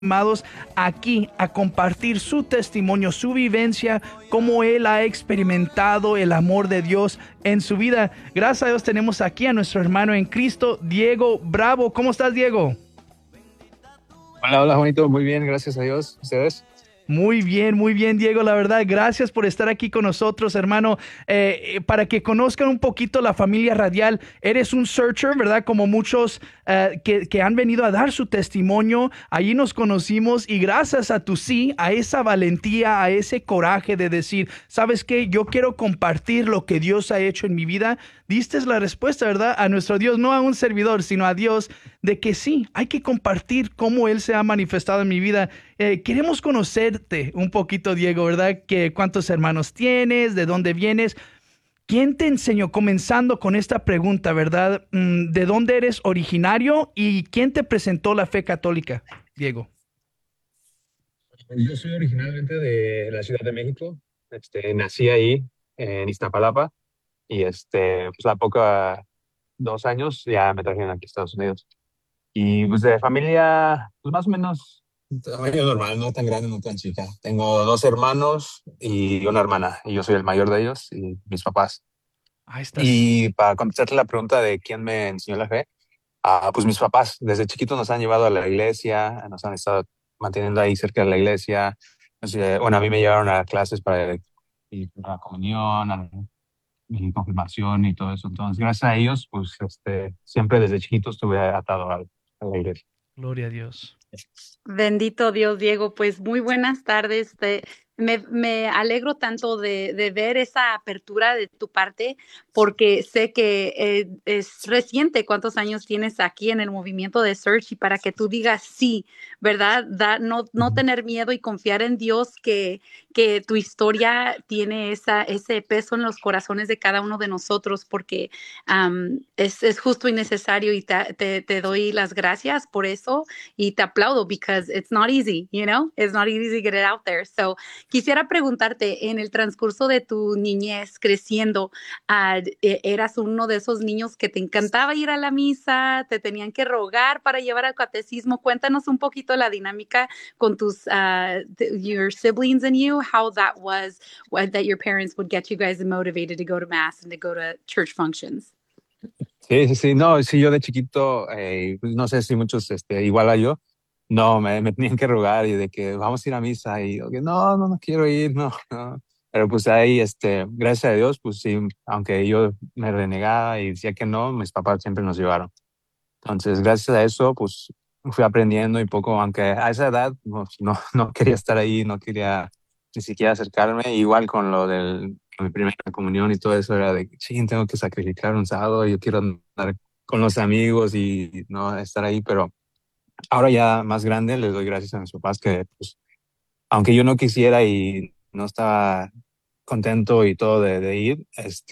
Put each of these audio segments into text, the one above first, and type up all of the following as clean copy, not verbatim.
llamados aquí a compartir su testimonio, su vivencia, cómo él ha experimentado el amor de Dios en su vida. Gracias a Dios tenemos aquí a nuestro hermano en Cristo, Diego Bravo. ¿Cómo estás, Diego? Hola, hola, Juanito. Muy bien, gracias a Dios. ¿Ustedes? Muy bien, Diego. La verdad, gracias por estar aquí con nosotros, hermano. Para que conozcan un poquito la familia radial, eres un searcher, ¿verdad? Como muchos que han venido a dar su testimonio. Allí nos conocimos y gracias a tu sí, a esa valentía, a ese coraje de decir, ¿sabes qué? Yo quiero compartir lo que Dios ha hecho en mi vida. Diste la respuesta, ¿verdad? A nuestro Dios, no a un servidor, sino a Dios, de que sí, hay que compartir cómo Él se ha manifestado en mi vida. Queremos conocerte un poquito, Diego, ¿verdad? Que cuántos hermanos tienes, de dónde vienes. ¿Quién te enseñó, comenzando con esta pregunta, ¿verdad? ¿De dónde eres originario y quién te presentó la fe católica, Diego? Yo soy originalmente de la Ciudad de México. Nací ahí, en Iztapalapa, y pues a poco, 2 años, ya me trajeron aquí a Estados Unidos. Y pues de familia, pues más o menos, tamaño normal, no tan grande, no tan chica. Tengo dos hermanos y una hermana, y yo soy el mayor de ellos, y mis papás. Ahí estás. Y para contestarte la pregunta de quién me enseñó la fe, pues mis papás, desde chiquitos nos han llevado a la iglesia, nos han estado manteniendo ahí cerca de la iglesia. Bueno, a mí me llevaron a clases para y la comunión, a mi confirmación y todo eso. Entonces, gracias a ellos, pues siempre desde chiquitos estuve atado a la iglesia. Gloria a Dios. Bendito Dios, Diego. Pues muy buenas tardes. Me alegro tanto de ver esa apertura de tu parte, porque sé que es reciente cuántos años tienes aquí en el movimiento de Search y para que tú digas sí, ¿verdad? No Ujú. tener miedo y confiar en Dios que tu historia tiene ese peso en los corazones de cada uno de nosotros, porque es justo y necesario y te doy las gracias por eso y te aplaudo because it's not easy, you know, it's not easy to get it out there. So, quisiera preguntarte, en el transcurso de tu niñez creciendo, ¿eras uno de esos niños que te encantaba ir a la misa, te tenían que rogar para llevar al catecismo? Cuéntanos un poquito la dinámica con your siblings and you, how that was, that your parents would get you guys motivated to go to mass and to go to church functions. Sí, sí, sí, no, sí, yo de chiquito, pues, no sé si muchos, igual a yo, no, me tenían que rogar y de que vamos a ir a misa y yo que no quiero ir, no, no. Pero pues ahí, gracias a Dios, pues sí, aunque yo me renegaba y decía que no, mis papás siempre nos llevaron. Entonces, gracias a eso, pues fui aprendiendo y poco, aunque a esa edad no quería estar ahí, no quería ni siquiera acercarme, igual con lo con mi primera comunión y todo eso, era de, sí, tengo que sacrificar un sábado, yo quiero andar con los amigos y no estar ahí, pero ahora ya más grande, les doy gracias a mis papás que, pues, aunque yo no quisiera y no estaba contento y todo de ir,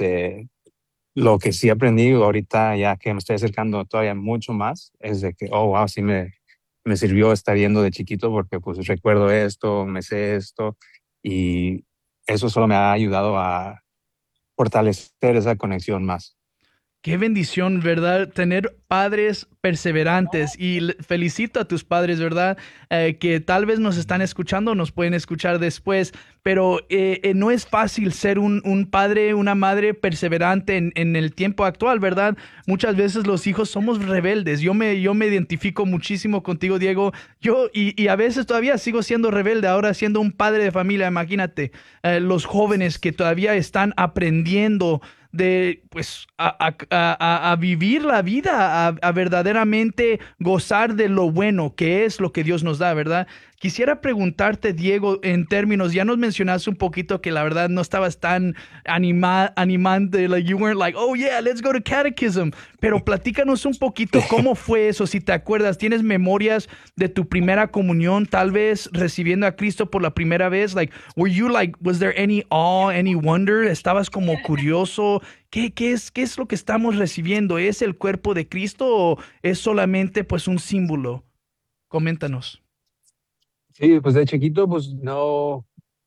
lo que sí aprendí ahorita, ya que me estoy acercando todavía mucho más, es de que, oh, wow, sí me sirvió estar yendo de chiquito porque pues recuerdo esto, me sé esto y eso solo me ha ayudado a fortalecer esa conexión más. Qué bendición, ¿verdad? Tener padres perseverantes y felicito a tus padres, ¿verdad? Que tal vez nos están escuchando, nos pueden escuchar después, pero no es fácil ser un padre, una madre perseverante en el tiempo actual, ¿verdad? Muchas veces los hijos somos rebeldes. Yo me identifico muchísimo contigo, Diego. Y a veces todavía sigo siendo rebelde, ahora siendo un padre de familia, imagínate, los jóvenes que todavía están aprendiendo de pues a vivir la vida, a verdaderamente gozar de lo bueno que es lo que Dios nos da, ¿verdad? Quisiera preguntarte, Diego, en términos, ya nos mencionaste un poquito que la verdad no estabas tan animante, like you weren't like, oh yeah, let's go to catechism, pero platícanos un poquito cómo fue eso, si te acuerdas, ¿tienes memorias de tu primera comunión, tal vez recibiendo a Cristo por la primera vez? Like, were you like, was there any awe, any wonder? ¿Estabas como curioso? ¿Qué es lo que estamos recibiendo? ¿Es el cuerpo de Cristo o es solamente pues un símbolo? Coméntanos. Sí, pues de chiquito, pues no,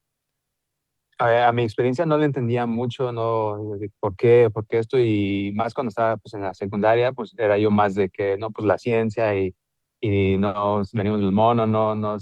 a mi experiencia no le entendía mucho, no, de por qué esto, y más cuando estaba pues en la secundaria, pues era yo más de que, no, pues la ciencia y no venimos del mono, no